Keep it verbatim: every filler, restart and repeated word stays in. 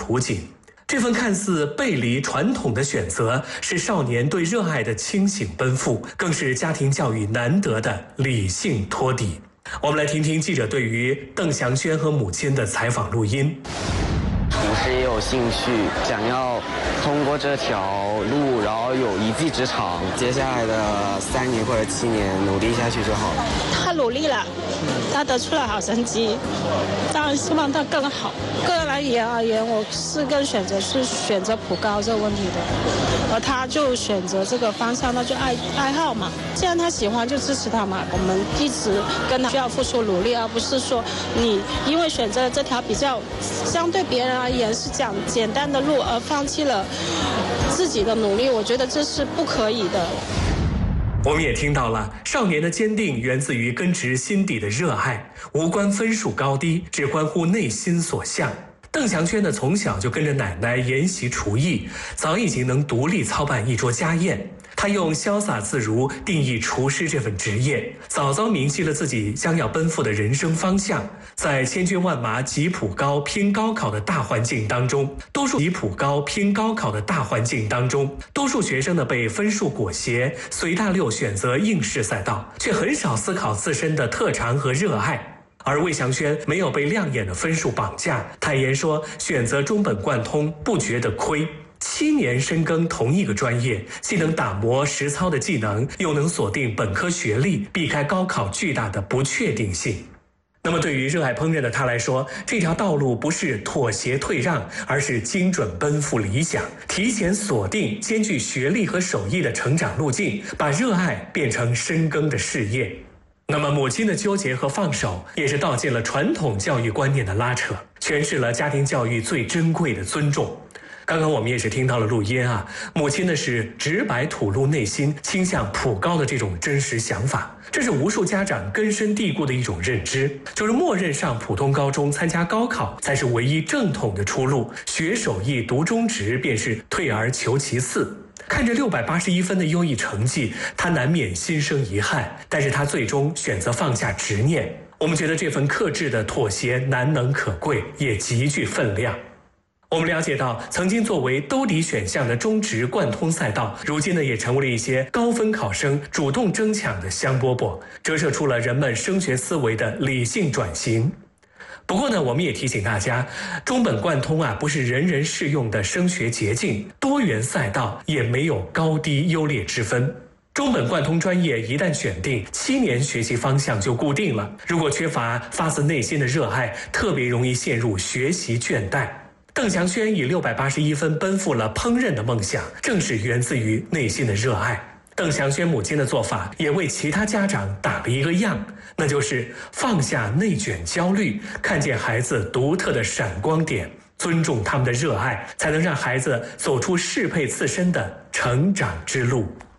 图景。这份看似背离传统的选择，是少年对热爱的清醒奔赴，更是家庭教育难得的理性托底。我们来听听记者对于邓祥轩和母亲的采访录音。 同时也有兴趣，想要通过这条路，然后有一技之长，接下来的三年或者七年努力下去就好了。 他努力了，他得出了好成绩，当然希望他更好。个人而言而言，我是更选择是选择普高这个问题的，而他就选择这个方向，那就爱爱好嘛。既然他喜欢，就支持他嘛。我们一直跟他需要付出努力，而不是说你因为选择了这条比较相对别人而言是讲简单的路，而放弃了自己的努力，我觉得这是不可以的。 我们也听到了，少年的坚定源自于根植心底的热爱，无关分数高低，只关乎内心所向。邓祥轩呢，从小就跟着奶奶研习厨艺，早已经能独立操办一桌家宴。他用潇洒自如定义厨师这份职业，早早明晰了自己将要奔赴的人生方向。在千军万马挤普高拼高考的大环境当中，多数挤普高拼高考的大环境当中，多数学生呢被分数裹挟，随大流选择应试赛道，却很少思考自身的特长和热爱。而魏祥轩没有被亮眼的分数绑架，坦言说选择中本贯通不觉得亏。七年深耕同一个专业，既能打磨实操的技能，又能锁定本科学历，避开高考巨大的不确定性。那么对于热爱烹饪的他来说，这条道路不是妥协退让，而是精准奔赴理想，提前锁定兼具学历和手艺的成长路径，把热爱变成深耕的事业。那么母亲的纠结和放手，也是道尽了传统教育观念的拉扯，诠释了家庭教育最珍贵的尊重。刚刚我们也是听到了录音啊，母亲呢是直白吐露内心倾向普高的这种真实想法，这是无数家长根深蒂固的一种认知，就是默认上普通高中参加高考才是唯一正统的出路，学手艺读中职便是退而求其次。看着六百八十一分的优异成绩，他难免心生遗憾，但是他最终选择放下执念。我们觉得这份克制的妥协难能可贵，也极具分量。我们了解到，曾经作为兜底选项的中职贯通赛道，如今呢也成为了一些高分考生主动争抢的香饽饽，折射出了人们升学思维的理性转型。不过呢，我们也提醒大家，中本贯通啊不是人人适用的升学捷径，多元赛道也没有高低优劣之分。中本贯通专业一旦选定，七年学习方向就固定了。如果缺乏发自内心的热爱，特别容易陷入学习倦怠。邓祥轩以六百八十一分奔赴了烹饪的梦想，正是源自于内心的热爱。邓祥轩母亲的做法也为其他家长打了一个样，那就是放下内卷焦虑，看见孩子独特的闪光点，尊重他们的热爱，才能让孩子走出适配自身的成长之路。